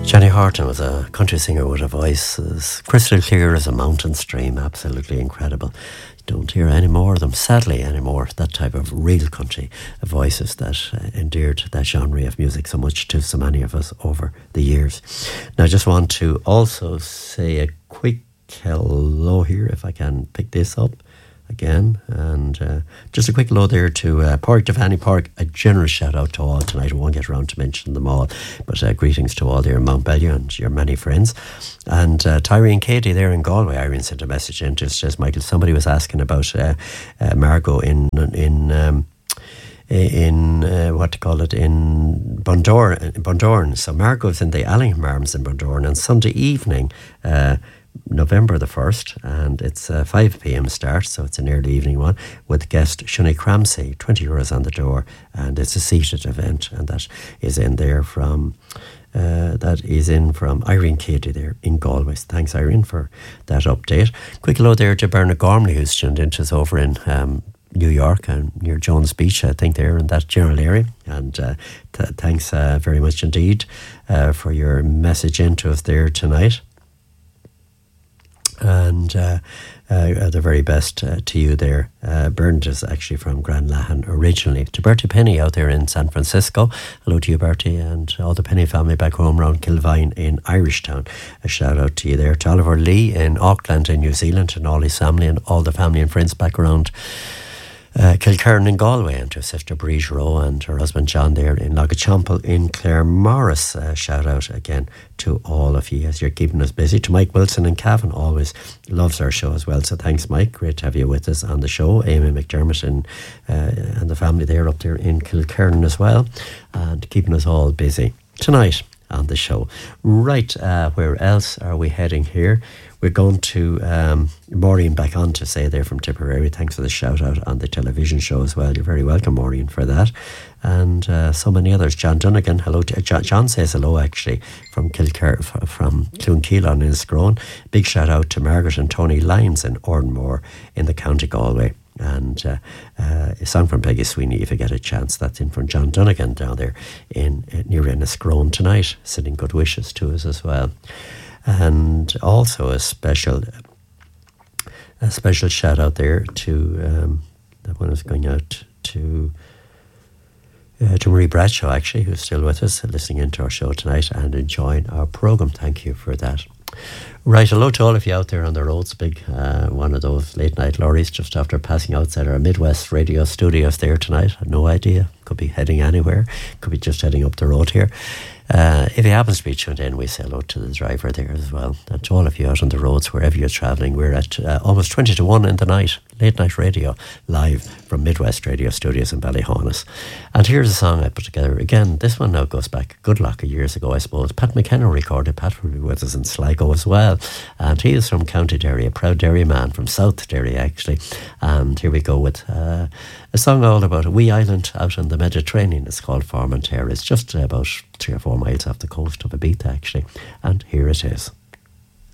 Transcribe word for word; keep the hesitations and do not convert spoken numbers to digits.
Johnny Horton was a country singer with a voice as crystal clear as a mountain stream, absolutely incredible. You don't hear any more of them, sadly, anymore. That type of real country voices that uh, endeared that genre of music so much to so many of us over the years. Now, I just want to also say a quick hello here, if I can pick this up again, and uh, just a quick hello there to uh, Pádraig de Vanny Park. A generous shout out to all tonight. I won't get around to mention them all, but uh, greetings to all there in Mount Bellew and your many friends. And uh, Tyree and Katie there in Galway. Irene sent a message in, just says, Michael, somebody was asking about uh, uh, Margot in in um, in uh, what to call it in Bundoran, Bundoran. So Margot's in the Allingham Arms in Bundoran on Sunday evening, uh, November the first, and it's a five p.m. start, so it's an early evening one, with guest Shunny Cramsey, twenty euros on the door, and it's a seated event, and that is in there from uh, that is in from Irene Katie there in Galway. Thanks, Irene, for that update. Quick hello there to Bernard Gormley, who's tuned into us over in um, New York and near Jones Beach, I think, there in that general area. And uh, th- thanks uh, very much indeed uh, for your message into us there tonight. And uh, uh, the very best uh, to you there. Uh, Bernard is actually from Grand Lahan originally. To Bertie Penny out there in San Francisco. Hello to you, Bertie, and all the Penny family back home around Kilvine in Irishtown. A shout out to you there. To Oliver Lee in Auckland in New Zealand, and all his family and all the family and friends back around Uh, Kilkerran in Galway, and to sister Breege Rowe and her husband John there in Logachampel in Clare Morris. Uh, shout out again to all of you as you're keeping us busy. To Mike Wilson in Cavan, always loves our show as well, so thanks, Mike. Great to have you with us on the show. Amy McDermott and, uh, and the family there up there in Kilkerran as well, and keeping us all busy tonight on the show. Right, uh, where else are we heading here? We're going to um, Maureen back on to say there from Tipperary. Thanks for the shout out on the television show as well. You're very welcome, Maureen, for that. And uh, so many others. John Dunnigan, hello. To, uh, John, John says hello actually from Kilker, from Clonkeelan in Scrone. Big shout out to Margaret and Tony Lyons in Ornmore in the County Galway. And uh, uh, a song from Peggy Sweeney, if you get a chance. That's in from John Dunnigan down there in uh, near Enniscrone tonight, sending good wishes to us as well. And also a special a special shout out there to um, that one is going out to uh, to Marie Bradshaw, actually, who's still with us, listening into our show tonight and enjoying our programme. Thank you for that. Right, hello to all of you out there on the roads. Big uh, one of those late night lorries just after passing outside our Midwest radio studios there tonight. I had no idea. Could be heading anywhere. Could be just heading up the road here. Uh, if he happens to be tuned in, we say hello to the driver there as well. And to all of you out on the roads, wherever you're travelling. We're at uh, almost twenty to one in the night. Late night radio, live from Midwest Radio Studios in Ballyhaunis. And here's a song I put together. Again, this one now goes back a good lot of years ago, I suppose. Pat McKenna recorded. Pat will be with us in Sligo as well. And he is from County Derry, a proud Derry man from South Derry, actually. And here we go with uh, a song all about a wee island out in the Mediterranean. It's called Formentera. It's just about three or four miles off the coast of Ibiza, actually. And here it is.